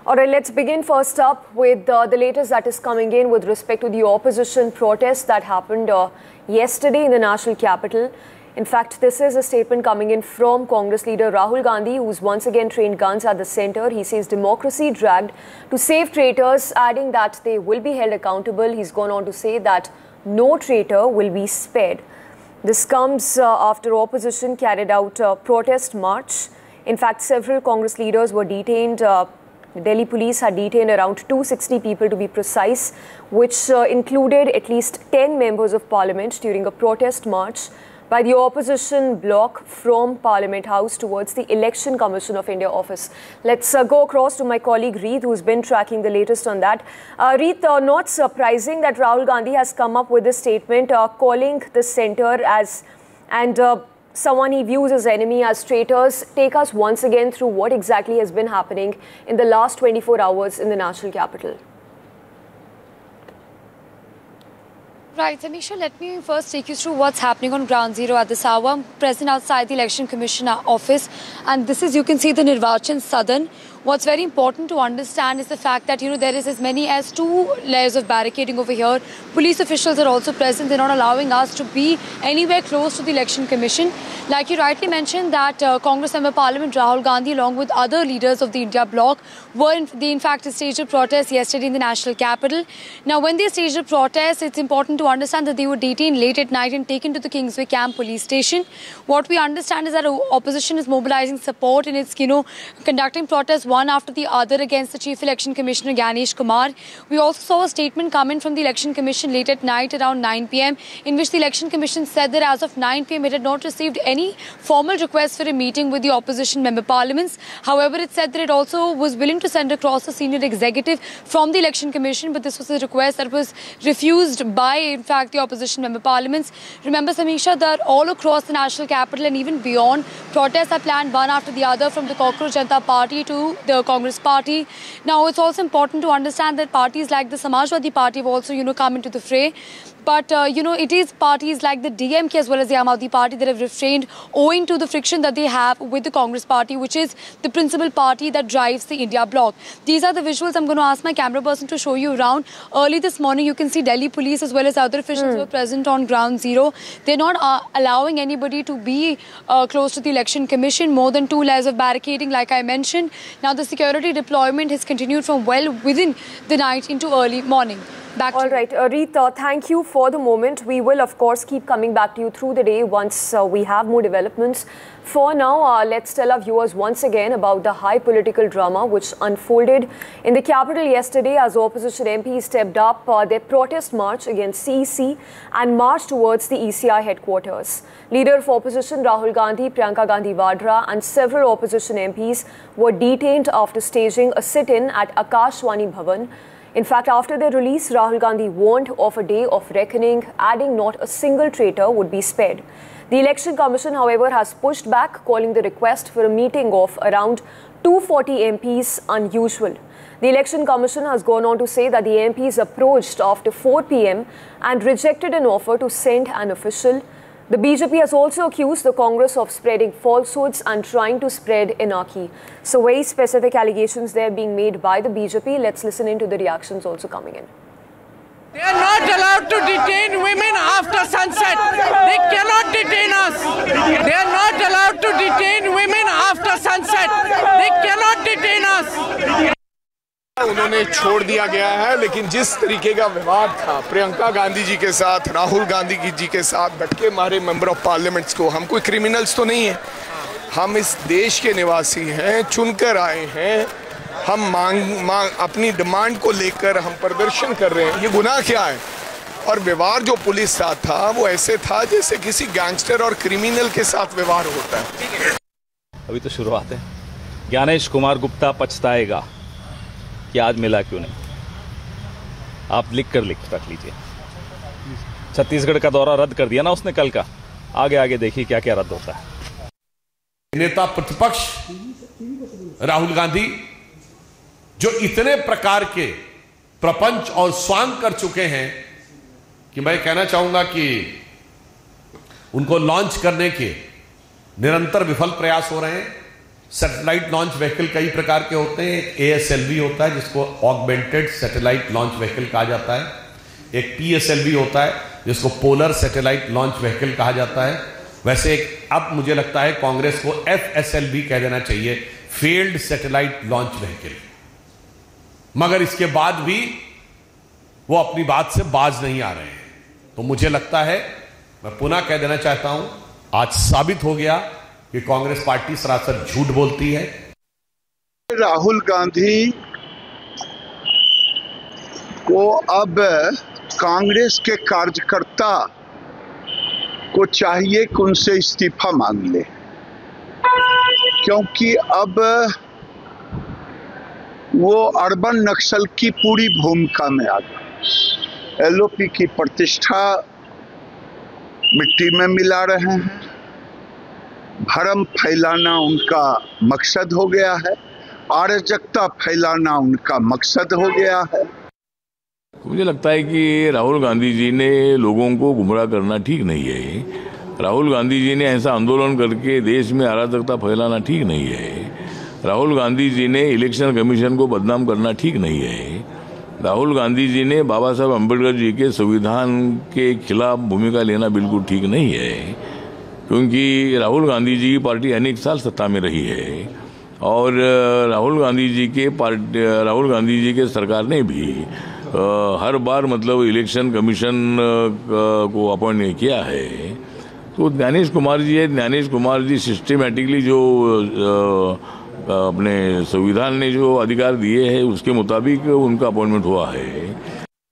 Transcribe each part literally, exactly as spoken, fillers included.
All right, let's begin first up with uh, the latest that is coming in with respect to the opposition protest that happened uh, yesterday in the national capital. In fact, this is a statement coming in from Congress leader Rahul Gandhi, who's once again trained guns at the centre. He says democracy dragged to save traitors, adding that they will be held accountable. He's gone on to say that no traitor will be spared. This comes uh, after opposition carried out a protest march. In fact, several Congress leaders were detained. Uh, Delhi police had detained around two hundred sixty people to be precise, which uh, included at least ten members of parliament during a protest march by the opposition bloc from Parliament House towards the Election Commission of India office. Let's uh, go across to my colleague Reet, who's been tracking the latest on that. Uh, Reet, uh, not surprising that Rahul Gandhi has come up with this statement uh, calling the centre as and uh, someone he views as enemy, as traitors. Take us once again through what exactly has been happening in the last twenty-four hours in the national capital. Right, Amisha, let me first take you through what's happening on ground zero at this hour. I'm present outside the Election Commission office, and this is, you can see, the Nirvachan Sadan. What's very important to understand is the fact that, you know, there is as many as two layers of barricading over here. Police officials are also present. They're not allowing us to be anywhere close to the Election Commission. Like you rightly mentioned, that uh, Congress Member Parliament Rahul Gandhi, along with other leaders of the India bloc, were in, they in fact staged a protest yesterday in the national capital. Now, when they staged a protest, it's important to understand that they were detained late at night and taken to the Kingsway Camp police station. What we understand is that opposition is mobilizing support and it's, you know, conducting protests one after the other against the Chief Election Commissioner Ganesh Kumar. We also saw a statement come in from the Election Commission late at night around nine p m in which the Election Commission said that as of nine p m it had not received any formal request for a meeting with the opposition member parliaments. However, it said that it also was willing to send across a senior executive from the Election Commission, but this was a request that was refused by, in fact, the opposition member parliaments. Remember, Samisha, that all across the national capital and even beyond, protests are planned one after the other from the Cockroach Janata Party to the Congress Party. Now, it's also important to understand that parties like the Samajwadi Party have also, you know, come into the fray. But, uh, you know, it is parties like the D M K as well as the Aam Aadmi Party that have refrained owing to the friction that they have with the Congress Party, which is the principal party that drives the India bloc. These are the visuals I'm going to ask my camera person to show you around. Early this morning, you can see Delhi police as well as other officials mm. who are present on ground zero. They're not uh, allowing anybody to be uh, close to the Election Commission. More than two layers of barricading, like I mentioned. Now, the security deployment has continued from well within the night into early morning. Back All right, uh, Reeta, thank you for the moment. We will, of course, keep coming back to you through the day once uh, we have more developments. For now, uh, let's tell our viewers once again about the high political drama which unfolded in the capital yesterday as opposition M Ps stepped up uh, their protest march against C E C and marched towards the E C I headquarters. Leader of opposition Rahul Gandhi, Priyanka Gandhi Vadra and several opposition M Ps were detained after staging a sit-in at Akashwani Bhavan. In fact, after their release, Rahul Gandhi warned of a day of reckoning, adding not a single traitor would be spared. The Election Commission, however, has pushed back, calling the request for a meeting of around two hundred forty M Ps unusual. The Election Commission has gone on to say that the M Ps approached after four p m and rejected an offer to send an official. The B J P has also accused the Congress of spreading falsehoods and trying to spread anarchy. So very specific allegations there being made by the B J P. Let's listen into the reactions also coming in. They are not allowed to detain women after sunset. They cannot detain us. They are not allowed to detain women after sunset. They cannot detain us. उन्होंने छोड़ दिया गया है, लेकिन जिस तरीके का विवाद था प्रियंका गांधी जी के साथ, राहुल गांधी जी के साथ धक्के मारे मेंबर ऑफ पार्लियामेंट्स को, हम कोई क्रिमिनल्स तो नहीं है, हम इस देश के निवासी हैं, चुनकर आए हैं, हम मांग, मांग अपनी डिमांड को लेकर हम प्रदर्शन कर रहे हैं, ये गुनाह क्या है? और व्यवहार जो पुलिस साथ था वो ऐसे था जैसे किसी गैंगस्टर और क्रिमिनल के साथ व्यवहार होता है। अभी तो शुरुआत है। ज्ञानेश कुमार गुप्ता पछताएगा कि आज मिला क्यों नहीं। आप लिख कर लिख रख लीजिए। छत्तीसगढ़ का दौरा रद्द कर दिया ना उसने कल का, आगे आगे देखिए क्या क्या रद्द होता है। नेता प्रतिपक्ष राहुल गांधी जो इतने प्रकार के प्रपंच और स्वांग कर चुके हैं कि मैं कहना चाहूंगा कि उनको लॉन्च करने के निरंतर विफल प्रयास हो रहे हैं। सैटेलाइट लॉन्च व्हीकल कई प्रकार के होते हैं। एक ए एस एल वी होता है जिसको ऑगमेंटेड सैटेलाइट लॉन्च व्हीकल कहा जाता है। एक पी एस एल वी होता है जिसको पोलर सैटेलाइट लॉन्च व्हीकल कहा जाता है। वैसे एक अब मुझे लगता है कांग्रेस को एफ एस एल वी कह देना चाहिए, फेल्ड सैटेलाइट लॉन्च व्हीकल। मगर इसके बाद भी वो अपनी बात से बाज नहीं आ रहे हैं। तो मुझे लगता है, मैं पुनः कह देना चाहता हूं, आज साबित हो गया कि कांग्रेस पार्टी सरासर झूठ बोलती है। राहुल गांधी को अब कांग्रेस के कार्यकर्ता को चाहिए कि उनसे इस्तीफा मांग ले, क्योंकि अब वो अर्बन नक्सल की पूरी भूमिका में आ गए। एल ओ पी की प्रतिष्ठा मिट्टी में मिला रहे हैं, भरम फैलाना उनका मकसद हो गया है, अराजकता फैलाना उनका मकसद हो गया है। मुझे लगता है कि राहुल गांधी जी ने लोगों को गुमराह करना ठीक नहीं है। राहुल गांधी जी ने ऐसा आंदोलन करके देश में अराजकता फैलाना ठीक नहीं है। राहुल गांधी जी ने इलेक्शन कमीशन को बदनाम करना ठीक नहीं है। राहुल गांधी जी ने बाबा साहब अम्बेडकर जी के संविधान के खिलाफ भूमिका लेना बिल्कुल ठीक नहीं है, क्योंकि राहुल गांधी जी की पार्टी अनेक साल सत्ता में रही है और राहुल गांधी जी के पार्टी राहुल गांधी जी के सरकार ने भी आ, हर बार मतलब इलेक्शन कमीशन को अपॉइंट नहीं किया है। तो ज्ञानेश कुमार जी है, ज्ञानेश कुमार जी सिस्टमेटिकली जो आ, अपने संविधान ने जो अधिकार दिए हैं उसके मुताबिक उनका अपॉइंटमेंट हुआ है।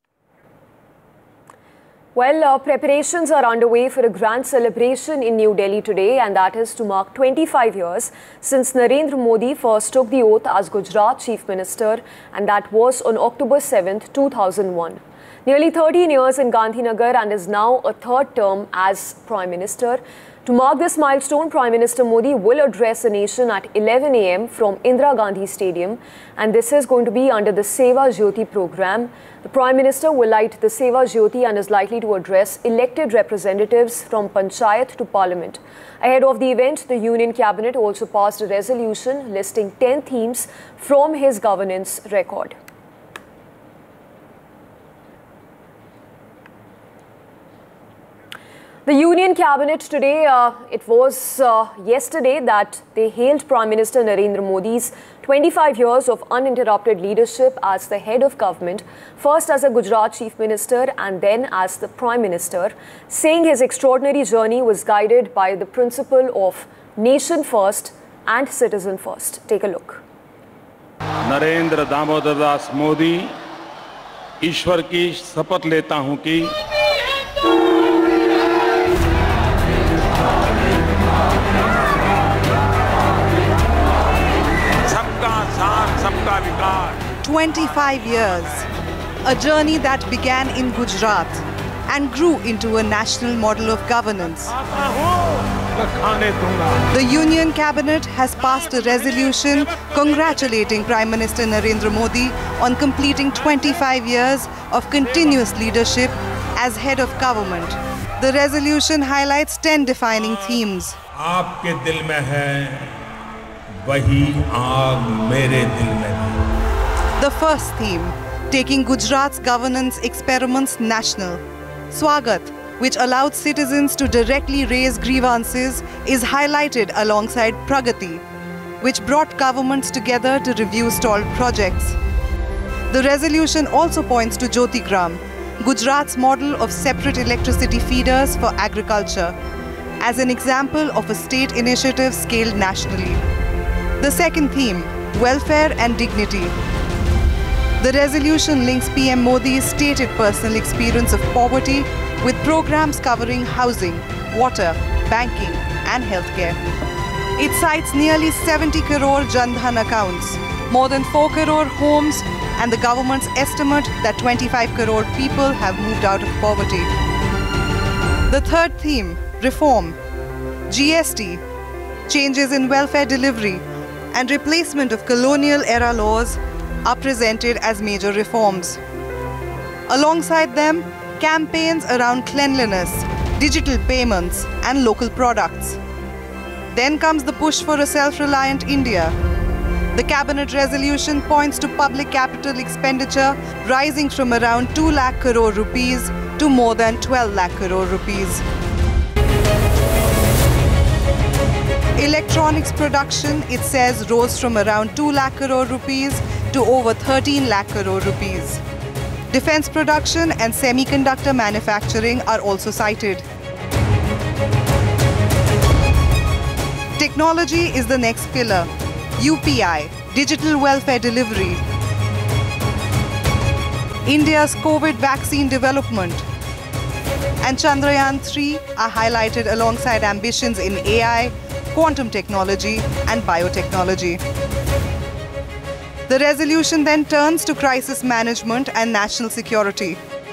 Well, uh, preparations are underway for a grand celebration in New Delhi today, and that is to mark twenty-five years since Narendra Modi first took the oath as Gujarat Chief Minister, and that was on October seventh, two thousand one. Nearly thirteen years in Gandhinagar and is now a third term as Prime Minister. To mark this milestone, Prime Minister Modi will address the nation at eleven a m from Indira Gandhi Stadium, and this is going to be under the Seva Jyoti program. The Prime Minister will light the Seva Jyoti and is likely to address elected representatives from Panchayat to Parliament. Ahead of the event, the Union Cabinet also passed a resolution listing ten themes from his governance record. The Union Cabinet today, uh, it was uh, yesterday that they hailed Prime Minister Narendra Modi's twenty-five years of uninterrupted leadership as the head of government, first as a Gujarat Chief Minister and then as the Prime Minister, saying his extraordinary journey was guided by the principle of nation first and citizen first. Take a look. Narendra Damodar Das Modi, ईश्वर की शपथ लेता हूं कि twenty-five years, a journey that began in Gujarat and grew into a national model of governance. The Union Cabinet has passed a resolution congratulating Prime Minister Narendra Modi on completing twenty-five years of continuous leadership as head of government. The resolution highlights ten defining themes. आपके दिल में है वही आग मेरे दिल में है. The first theme, taking Gujarat's governance experiments national. Swagat, which allowed citizens to directly raise grievances, is highlighted alongside Pragati, which brought governments together to review stalled projects. The resolution also points to Jyotigram, Gujarat's model of separate electricity feeders for agriculture, as an example of a state initiative scaled nationally. The second theme, welfare and dignity. The resolution links P M Modi's stated personal experience of poverty with programs covering housing, water, banking and healthcare. It cites nearly seventy crore Jan Dhan accounts, more than four crore homes and the government's estimate that twenty-five crore people have moved out of poverty. The third theme, reform. G S T, changes in welfare delivery and replacement of colonial era laws are presented as major reforms. Alongside them, campaigns around cleanliness, digital payments and local products. Then comes the push for a self-reliant India. The cabinet resolution points to public capital expenditure rising from around two lakh crore rupees to more than twelve lakh crore rupees. Electronics production, it says, rose from around two lakh crore rupees to over thirteen lakh crore rupees. Defense production and semiconductor manufacturing are also cited. Technology is the next pillar. U P I, digital welfare delivery. India's COVID vaccine development. And Chandrayaan three are highlighted alongside ambitions in A I, quantum technology and biotechnology. The resolution then turns to crisis management and national security.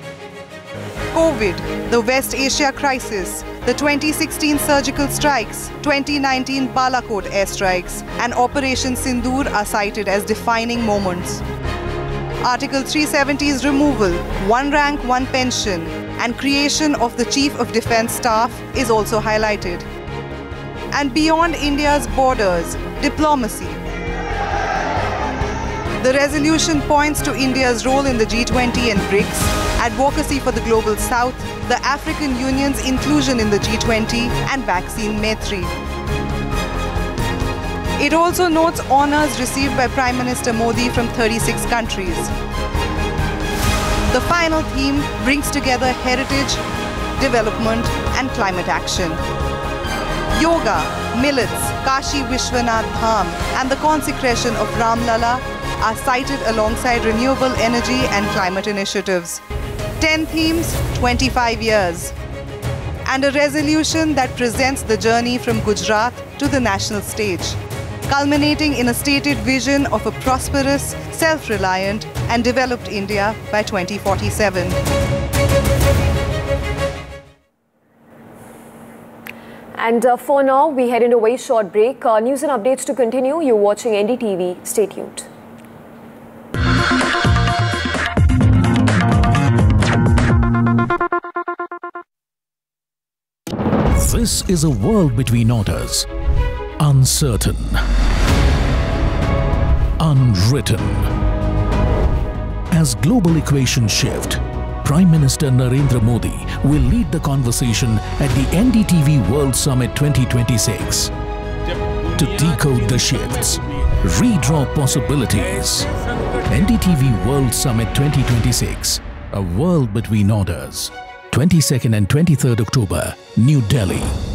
COVID, the West Asia crisis, the twenty sixteen surgical strikes, twenty nineteen Balakot airstrikes, and Operation Sindoor are cited as defining moments. Article three seventy's removal, one rank, one pension, and creation of the Chief of Defence Staff is also highlighted. And beyond India's borders, diplomacy. The resolution points to India's role in the G twenty and BRICS, advocacy for the Global South, the African Union's inclusion in the G twenty, and vaccine Maitri. It also notes honours received by Prime Minister Modi from thirty-six countries. The final theme brings together heritage, development, and climate action. Yoga, millets, Kashi Vishwanath Dham, and the consecration of Ram Lala are cited alongside renewable energy and climate initiatives. ten themes, twenty-five years. And a resolution that presents the journey from Gujarat to the national stage, culminating in a stated vision of a prosperous, self-reliant and developed India by twenty forty-seven. And uh, for now, we head into a very short break. Uh, news and updates to continue. You're watching N D T V. Stay tuned. This is a world between orders, uncertain, unwritten. As global equations shift, Prime Minister Narendra Modi will lead the conversation at the N D T V World Summit twenty twenty-six to decode the shifts, redraw possibilities. N D T V World Summit twenty twenty-six, a world between orders. twenty-second and twenty-third October, New Delhi.